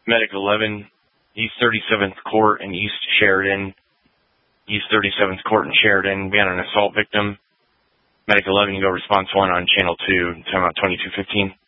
Medic 11, East 37th Court in East Sheridan. East 37th Court in Sheridan. We had an assault victim. Medic 11, you go response 1 on channel 2, time out 2215.